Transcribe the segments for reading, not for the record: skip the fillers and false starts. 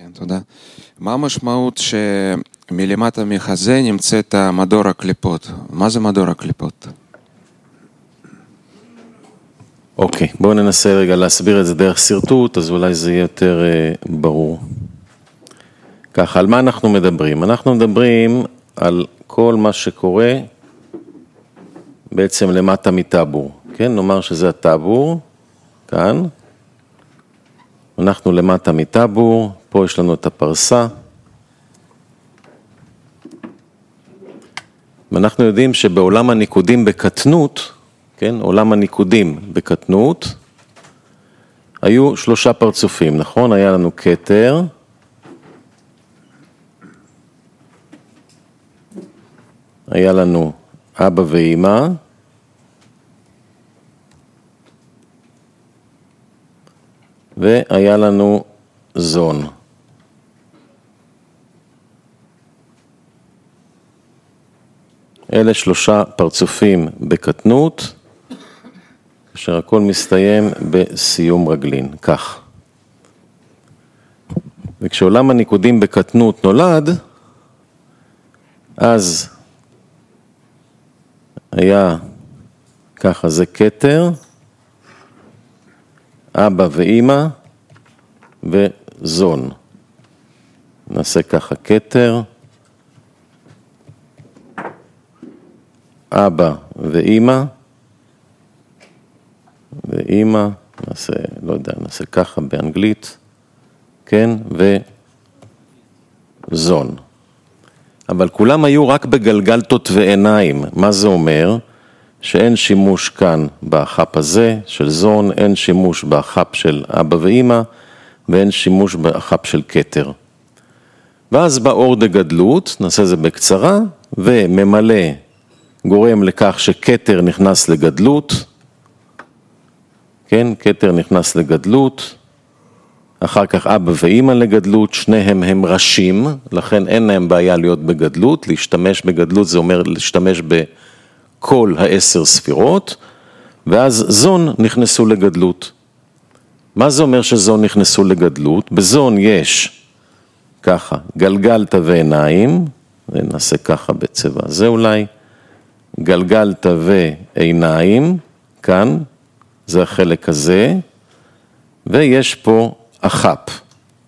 כן, תודה. מה המשמעות שמלמטה מחזה נמצאת מדור הקליפות? מה זה מדור הקליפות? אוקיי, בואו ננסה רגע להסביר את זה דרך סרטוט, אז אולי זה יהיה יותר ברור. ככה, על מה אנחנו מדברים? אנחנו מדברים על כל מה שקורה בעצם למטה מטאבור, כן? נאמר שזה הטאבור, כאן. אנחנו למטה מטאבור, פה יש לנו את הפרסה. ואנחנו יודעים שבעולם הניקודים בקטנות, כן? עולם הניקודים בקטנות, היו 3 פרצופים, נכון? היה לנו כתר, היה לנו אבא ואמא, והיה לנו זון. אלה 3 פרצופים בקטנות, אשר הכל מסתיים בסיום רגלין, כך. וכשעולם הניקודים בקטנות נולד, אז היה ככה, זה כתר, אבא ואמא וזון. נעשה ככה, כתר, אבא ואמא, נעשה, לא יודע, נעשה ככה באנגלית, כן, וזון. אבל כולם היו רק בגלגלתות ועיניים. מה זה אומר? שאין שימוש כאן בחפ הזה של זון, אין שימוש בחפ של אבא ואמא, ואין שימוש בחפ של כתר. ואז באור דגדלות, נעשה זה בקצרה, וממלא גורם לכך שכתר נכנס לגדלות, כן, כתר נכנס לגדלות, אחר כך אבא ואמא לגדלות, שניהם הם ראשים, לכן אין להם בעיה להיות בגדלות, להשתמש בגדלות זה אומר להשתמש בכל 10 ספירות, ואז זון נכנסו לגדלות. מה זה אומר שזון נכנסו לגדלות? בזון יש ככה, גלגלת ועיניים, ונעשה ככה בצבע הזה אולי, גלגלת ועיניים, כאן, זה החלק הזה, ויש פה החפ.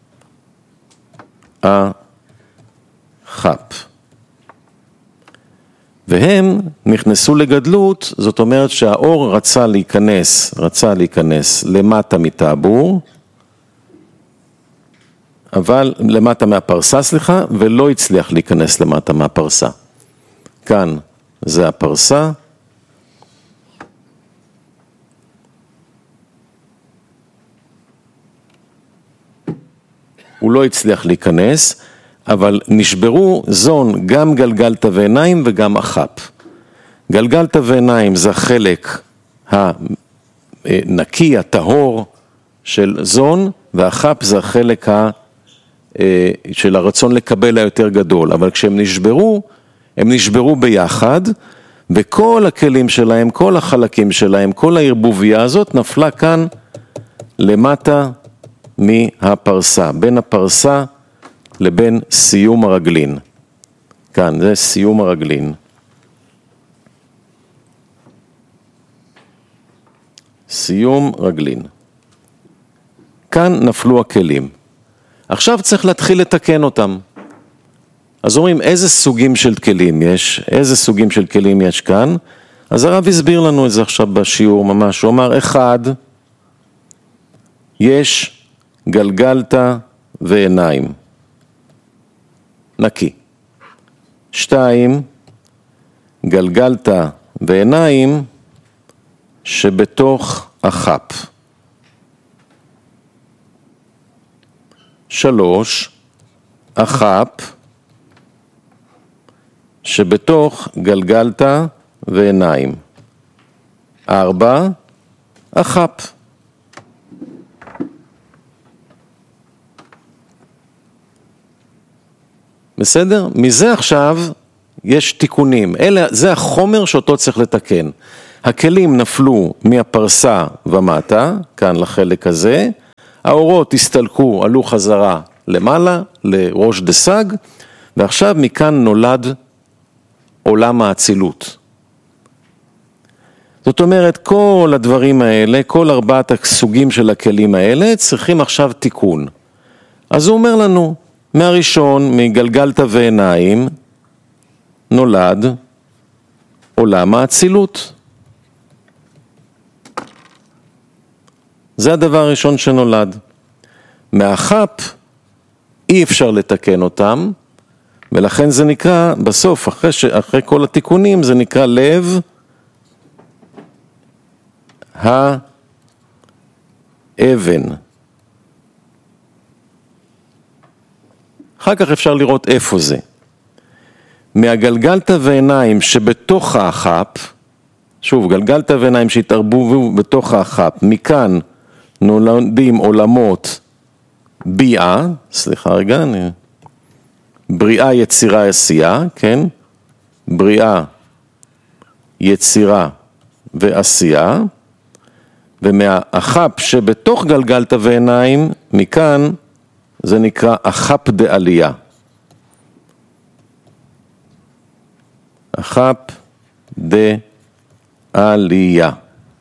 החפ. והם נכנסו לגדלות, זאת אומרת שהאור רצה להיכנס למטה מטאבור, אבל למטה מהפרסה, סליחה, ולא הצליח להיכנס למטה מהפרסה. כאן זה הפרסה, הוא לא הצליח להיכנס, אבל נשברו זון גם גלגלת ועיניים וגם החפ. גלגלת ועיניים זה החלק הנקי, הטהור של זון, והחפ זה החלק של הרצון לקבל היותר גדול. אבל כשהם נשברו, הם נשברו ביחד, וכל הכלים שלהם, כל החלקים שלהם, כל הערבוביה הזאת נפלה כאן למטה מהפרסה, בין הפרסה לבין סיום הרגלין. כאן זה סיום הרגלין. סיום רגלין. כאן נפלו הכלים. עכשיו צריך להתחיל לתקן אותם. אז אומרים, איזה סוגים של כלים יש? איזה סוגים של כלים יש כאן? אז הרב הסביר לנו את זה עכשיו בשיעור ממש. הוא אמר, 1, יש גלגלת ועיניים. נקי. 2, גלגלת ועיניים שבתוך החפ. 3, החפ שבתוך גלגלת ועיניים. 4, החפ. בסדר? מזה עכשיו יש תיקונים. זה החומר שאותו צריך לתקן. הכלים נפלו מהפרסה ומטה, כאן לחלק הזה. האורות הסתלקו, עלו חזרה למעלה, לראש דסג, ועכשיו מכאן נולד עולם האצילות. זאת אומרת, כל הדברים האלה, כל ארבעת הסוגים של הכלים האלה, צריכים עכשיו תיקון. אז הוא אומר לנו, מהראשון, מגלגלת ועיניים, נולד עולם האצילות. זה הדבר הראשון שנולד. מהחפ אי אפשר לתקן אותם, ולכן זה נקרא, בסוף, אחרי כל התיקונים, זה נקרא לב האבן. אחר כך אפשר לראות איפה זה. מהגלגלת ועיניים שבתוך החפ, שוב, גלגלת ועיניים שהתערבו בתוך החפ, מכאן נולדים עולמות ביאה, סליחה רגע, בריאה, יצירה, עשייה, כן? בריאה, יצירה ועשייה, ומהחפ שבתוך גלגלת ועיניים, מכאן זה נקרא החפ דעלייה. החפ דעלייה.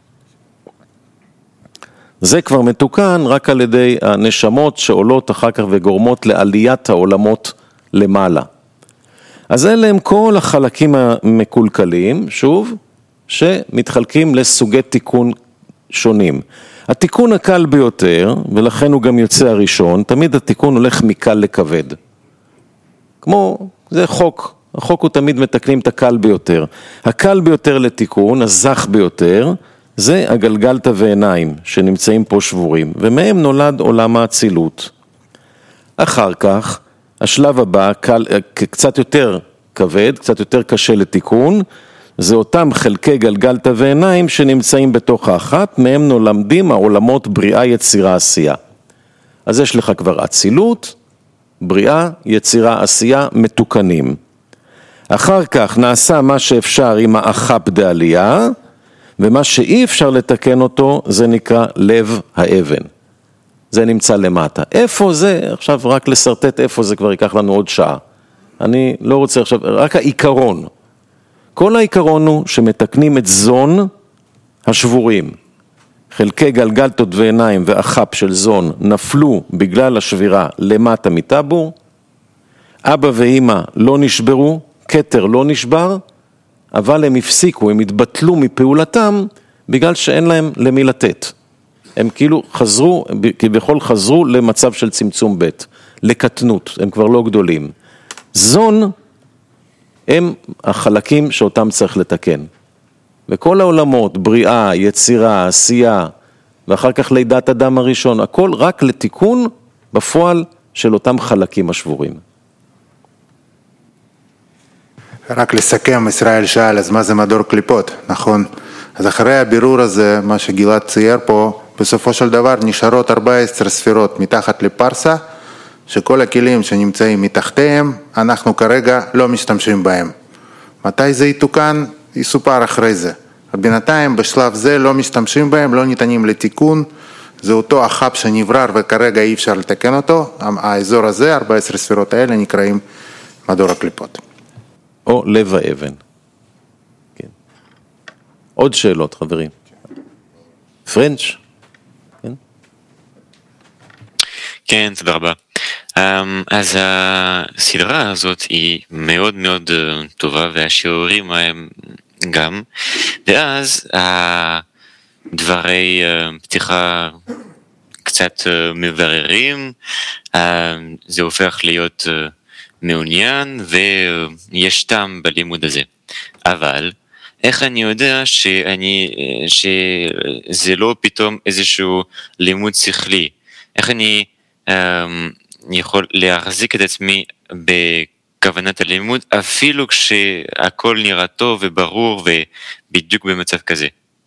זה כבר מתוקן רק על ידי הנשמות שעולות אחר כך וגורמות לעליית העולמות למעלה. אז אלה הם כל החלקים המקולקלים, שוב, שמתחלקים לסוגי תיקון שונים. התיקון הקל ביותר, ולכן הוא גם יוצא הראשון, תמיד התיקון הולך מקל לכבד. כמו, זה חוק. החוק הוא תמיד מתקנים את הקל ביותר. הקל ביותר לתיקון, הזך ביותר, זה הגלגלת ועיניים שנמצאים פה שבורים, ומהם נולד עולם האצילות. אחר כך, השלב הבא, קצת יותר כבד, קצת יותר קשה לתיקון, זה אותם חלקי גלגלת ועיניים שנמצאים בתוך האחת, מהם נולדים העולמות בריאה, יצירה, עשייה. אז יש לך כבר אצילות, בריאה, יצירה, עשייה, מתוקנים. אחר כך נעשה מה שאפשר עם האחפ דעלייה, ומה שאי אפשר לתקן אותו זה נקרא לב האבן. זה נמצא למטה. איפה זה? עכשיו רק לסרטט איפה זה כבר ייקח לנו עוד שעה. אני לא רוצה עכשיו, רק העיקרון. כל העיקרון הוא שמתקנים את זון השבורים. חלקי גלגלתות ועיניים והחפ של זון נפלו בגלל השבירה למטה מטבור. אבא ואמא לא נשברו, כתר לא נשבר, אבל הם הפסיקו, הם התבטלו מפעולתם בגלל שאין להם למי לתת. הם כאילו חזרו, כביכול חזרו למצב של צמצום בית, לקטנות, הם כבר לא גדולים. זון הם החלקים שאותם צריך לתקן. וכל העולמות, בריאה, יצירה, עשייה, ואחר כך לידת אדם הראשון, הכל רק לתיקון בפועל של אותם חלקים השבורים. רק לסכם, ישראל שאל, אז מה זה מדור קליפות, נכון? אז אחרי הבירור הזה, מה שגלעד צייר פה, בסופו של דבר נשארות 14 ספירות מתחת לפרסה, שכל הכלים שנמצאים מתחתיהם, אנחנו כרגע לא משתמשים בהם. מתי זה יתוקן? יסופר אחרי זה. בינתיים בשלב זה לא משתמשים בהם, לא ניתנים לתיקון, זה אותו החפ שנברר וכרגע אי אפשר לתקן אותו, האזור הזה, 14 ספירות האלה נקראים מדור הקליפות. או לב האבן. כן. עוד שאלות, חברים. פרנץ'? כן? כן, תודה רבה. אז הסדרה הזאת היא מאוד מאוד טובה, והשיעורים הם גם, ואז דברי פתיחה קצת מבררים, זה הופך להיות מעוניין ויש טעם בלימוד הזה. אבל איך אני יודע שזה לא פתאום איזשהו לימוד שכלי? איך אני יכול להחזיק את עצמי בכוונת הלימוד אפילו כשהכל נראה טוב וברור ובדיוק במצב כזה?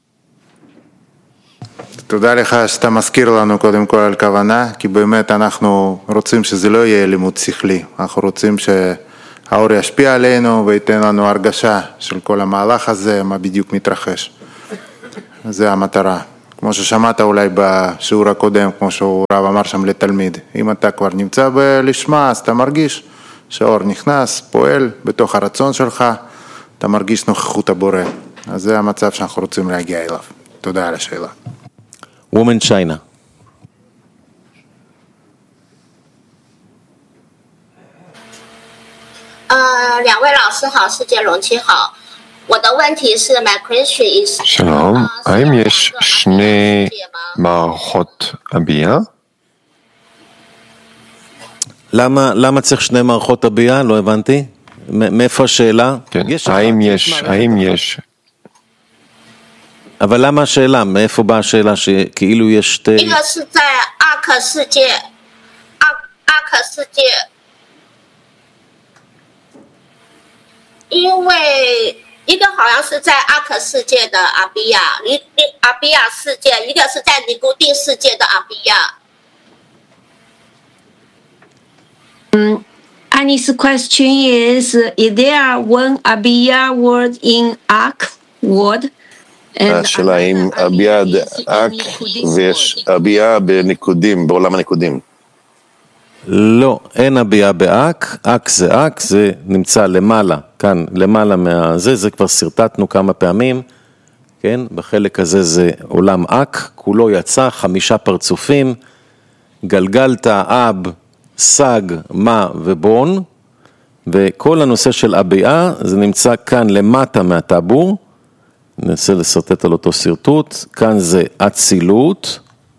תודה לך שאתה מזכיר לנו קודם כל על כוונה, כי באמת אנחנו רוצים שזה לא יהיה לימוד שכלי, אנחנו רוצים שהאור ישפיע עלינו וייתן לנו הרגשה של כל המהלך הזה, מה בדיוק מתרחש. זה המטרה. כמו ששמעת אולי בשיעור הקודם, כמו שהוא רב אמר שם לתלמיד, אם אתה כבר נמצא בלשמה, אז אתה מרגיש שהאור נכנס, פועל בתוך הרצון שלך, אתה מרגיש נוכחות הבורא. אז זה המצב שאנחנו רוצים להגיע אליו. תודה על השאלה. Woman China. 两位老师好，世界龙七好。我的问题是 my question is שלום, האם יש שני מערכות הביעה? למה צריך שני מערכות הביעה? לא הבנתי. מאיפה השאלה? כן, האם יש? אבל למה השאלה? מאיפה באה השאלה שכאילו יש שתי... 一个是在阿克世界，阿克世界，因为一个好像是在阿克世界的阿比亚，阿比亚世界，一个是在尼古丁世界的阿比亚。 Annie's question is there one Abiya word in Ak word? השאלה אם הביאה אק ויש הביאה בניקודים, בעולם הניקודים. לא, אין הביאה באק, אק זה אק, זה נמצא למעלה, כאן למעלה מהזה, זה כבר סרטטנו כמה פעמים, כן, בחלק הזה זה עולם אק, כולו יצא 5 פרצופים, גלגלת, אב, סג, מה ובון, וכל הנושא של הביאה זה נמצא כאן למטה מהטבור, ננסה לסרטט על אותו סרטוט, כאן זה אצילות,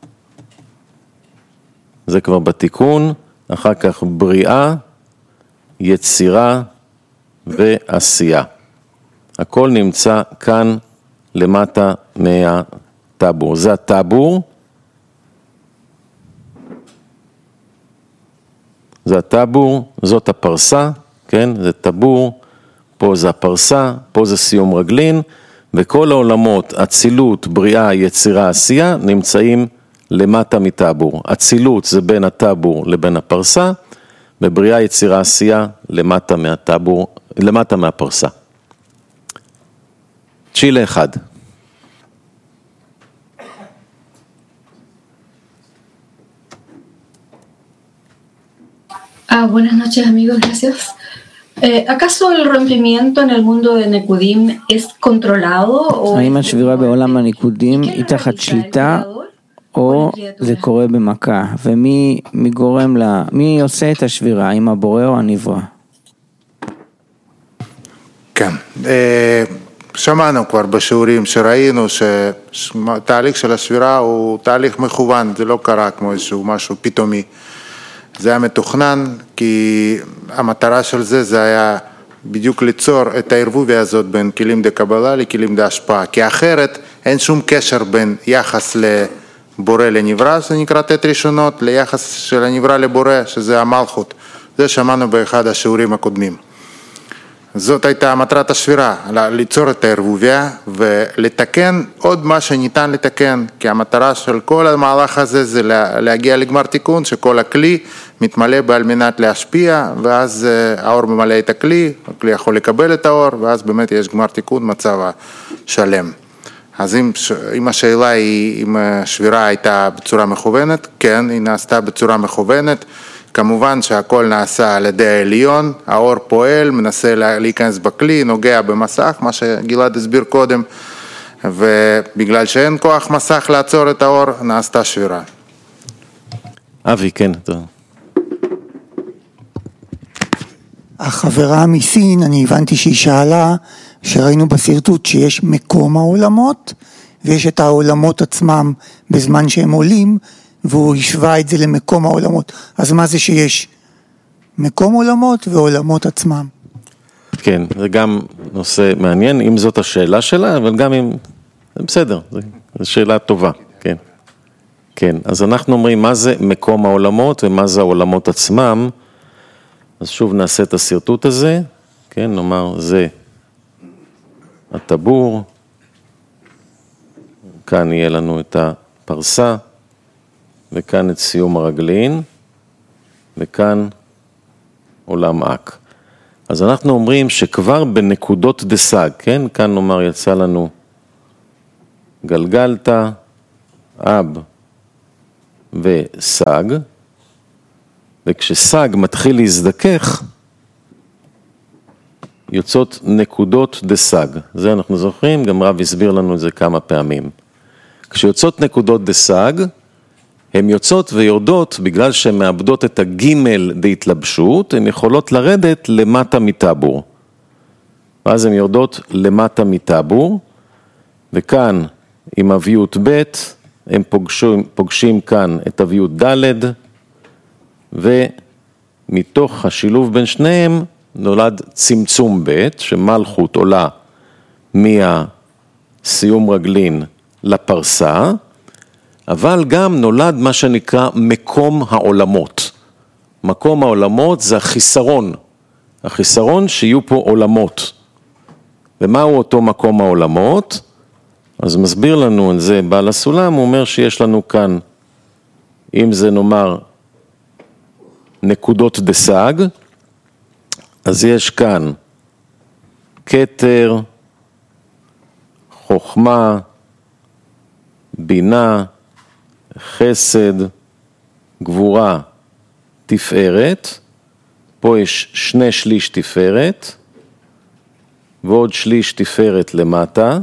זה כבר בתיקון, אחר כך בריאה, יצירה ועשייה. הכל נמצא כאן למטה מהטבור. זה הטבור, זה הטבור, זאת הפרסה, כן? זה טבור, פה זה הפרסה, פה זה סיום רגלין, וכל העולמות, אצילות, בריאה, יצירה, עשייה, נמצאים למטה מטבור. אצילות זה בין הטבור לבין הפרסה, ובריאה, יצירה, עשייה למטה מהטבור, למטה מהפרסה. צ'ילה 1. Buenas noches amigos, gracias. ¿Acaso el rompimiento en el mundo de Nekudim es controlado? האם השבירה בעולם הניקודים היא תחת שליטה או זה קורה במכה? ומי גורם לה, מי עושה את השבירה, האם הבורא או הנברא? כן, שמענו כבר בשיעורים שראינו שהתהליך של השבירה הוא תהליך מכוון, זה לא קרה כמו איזשהו משהו פתאומי. זה היה מתוכנן, כי המטרה של זה היה בדיוק ליצור את הערבוביה הזאת בין כלים דקבלה לכלים דהשפעה, כי אחרת אין שום קשר בין יחס לבורא לנברא, זה נקרא תת ראשונות, ליחס של הנברא לבורא, שזה המלכות. זה שמענו באחד השיעורים הקודמים. זאת הייתה מטרת השבירה, ליצור את הערבוביה ולתקן עוד מה שניתן לתקן, כי המטרה של כל המהלך הזה זה להגיע לגמר תיקון, שכל הכלי מתמלא על מנת להשפיע, ואז האור ממלא את הכלי, הכלי יכול לקבל את האור, ואז באמת יש גמר תיקון, מצב שלם. אז אם השאלה היא אם השבירה הייתה בצורה מכוונת, כן, היא נעשתה בצורה מכוונת, כמובן שהכל נעשה על ידי העליון, האור פועל, מנסה להיכנס בכלי, נוגע במסך, מה שגלעד הסביר קודם, ובגלל שאין כוח מסך לעצור את האור, נעשתה שבירה. אבי, כן, טוב. החברה מסין, אני הבנתי שהיא שאלה, שראינו בסרטוט שיש מקום העולמות, ויש את העולמות עצמם בזמן שהם עולים, והוא השווה את זה למקום העולמות. אז מה זה שיש? מקום עולמות ועולמות עצמם. כן, זה גם נושא מעניין, אם זאת השאלה שלה, אבל גם אם... זה בסדר, זו שאלה טובה, כן. כן, אז אנחנו אומרים מה זה מקום העולמות ומה זה העולמות עצמם. אז שוב נעשה את הסרטוט הזה, כן, נאמר זה הטבור, כאן יהיה לנו את הפרסה, וכאן את סיום הרגלין, וכאן עולם אק. אז אנחנו אומרים שכבר בנקודות דסג, כן? כאן נאמר יצא לנו גלגלת, אב וסג, וכשסג מתחיל להזדכך, יוצאות נקודות דסג. זה אנחנו זוכרים, גם רב הסביר לנו את זה כמה פעמים. כשיוצאות נקודות דסג, הן יוצאות ויורדות, בגלל שהן מאבדות את הגימל בהתלבשות, הן יכולות לרדת למטה מטבור. ואז הן יורדות למטה מטבור, וכאן עם אביות ב' הם פוגשים כאן את אביות ד', ומתוך השילוב בין שניהם נולד צמצום ב', שמלכות עולה מהסיום רגלין לפרסה, אבל גם נולד מה שנקרא מקום העולמות. מקום העולמות זה החיסרון, החיסרון שיהיו פה עולמות. ומהו אותו מקום העולמות? אז מסביר לנו את זה בעל הסולם, הוא אומר שיש לנו כאן, אם זה נאמר נקודות דסג, אז יש כאן כתר, חוכמה, בינה, חסד, גבורה, תפארת, פה יש 2/3 תפארת, ועוד 1/3 תפארת למטה,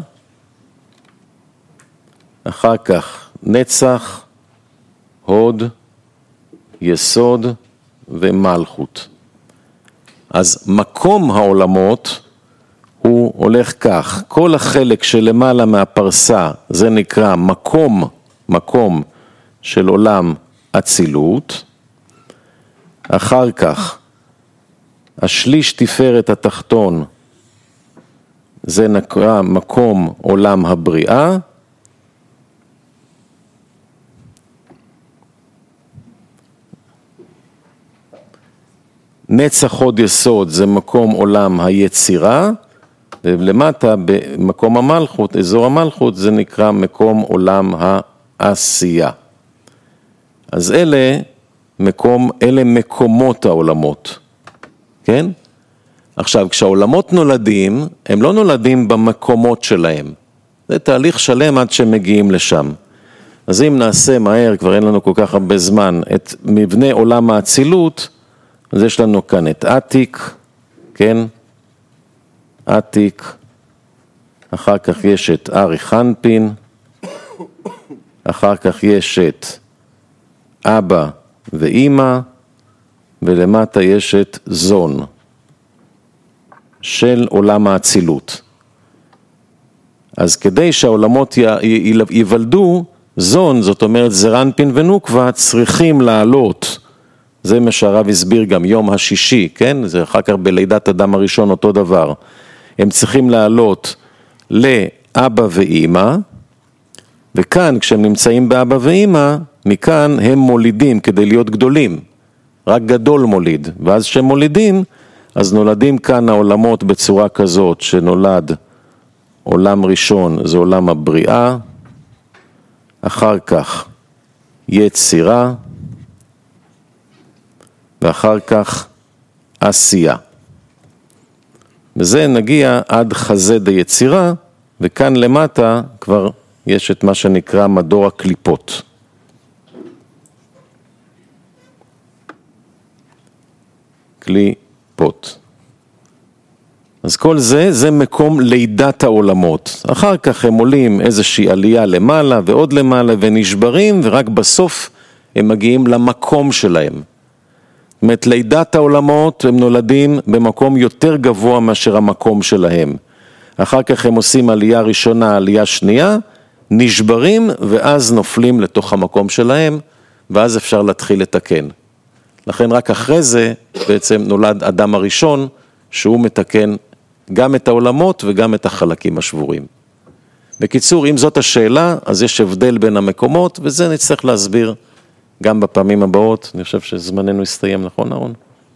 אחר כך נצח, הוד, יסוד ומלכות. אז מקום העולמות הוא הולך כך, כל החלק שלמעלה מהפרסה זה נקרא מקום של עולם אצילות, אחר כך 1/3 תפארת התחתון זה נקרא מקום עולם הבריאה, נצח הוד יסוד זה מקום עולם היצירה, ולמטה במקום המלכות, אזור המלכות, זה נקרא מקום עולם העשייה. אז אלה מקומות העולמות, כן? עכשיו, כשהעולמות נולדים, הם לא נולדים במקומות שלהם. זה תהליך שלם עד שהם מגיעים לשם. אז אם נעשה מהר, כבר אין לנו כל כך הרבה זמן, את מבנה עולם האצילות, אז יש לנו כאן את עתיק, כן? עתיק, אחר כך יש את ארי חנפין, אחר כך יש את אבא ואמא, ולמטה יש את זון, של עולם האצילות. אז כדי שהעולמות ייוולדו, זון, זאת אומרת זרנפין ונוקבה, צריכים לעלות, זה מה שהרב הסביר גם יום השישי, כן? זה אחר כך בלידת אדם הראשון אותו דבר. הם צריכים לעלות לאבא ואמא, וכאן כשהם נמצאים באבא ואמא, מכאן הם מולידים כדי להיות גדולים. רק גדול מוליד, ואז כשהם מולידים, אז נולדים כאן העולמות בצורה כזאת, שנולד עולם ראשון, זה עולם הבריאה, אחר כך יצירה, ואחר כך עשייה. וזה נגיע עד חזה דיצירה, וכאן למטה כבר יש את מה שנקרא מדור הקליפות. קליפות. אז כל זה מקום לידת העולמות. אחר כך הם עולים איזושהי עלייה למעלה ועוד למעלה ונשברים, ורק בסוף הם מגיעים למקום שלהם. זאת אומרת, לידת העולמות הם נולדים במקום יותר גבוה מאשר המקום שלהם. אחר כך הם עושים עלייה ראשונה, עלייה שנייה, נשברים ואז נופלים לתוך המקום שלהם, ואז אפשר להתחיל לתקן. לכן רק אחרי זה בעצם נולד אדם הראשון, שהוא מתקן גם את העולמות וגם את החלקים השבורים. בקיצור, אם זאת השאלה, אז יש הבדל בין המקומות, וזה נצטרך להסביר גם בפעמים הבאות. אני חושב שזמננו יסתיים, נכון אהרון?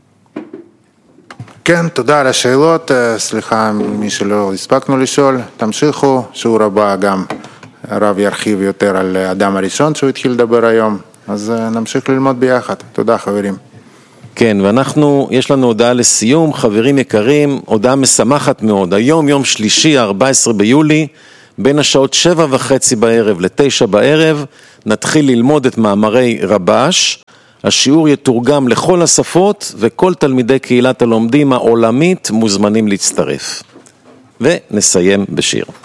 כן, תודה על השאלות. סליחה מי שלא הספקנו לשאול. תמשיכו, שיעור הבא גם הרב ירחיב יותר על אדם הראשון שהוא התחיל לדבר היום. אז נמשיך ללמוד ביחד. תודה חברים. כן, ואנחנו, יש לנו הודעה לסיום, חברים יקרים, הודעה משמחת מאוד. היום, יום שלישי, 14 ביולי, בין השעות 7:30 בערב ל9 בערב, נתחיל ללמוד את מאמרי רבש, השיעור יתורגם לכל השפות, וכל תלמידי קהילת הלומדים העולמית מוזמנים להצטרף. ונסיים בשיר.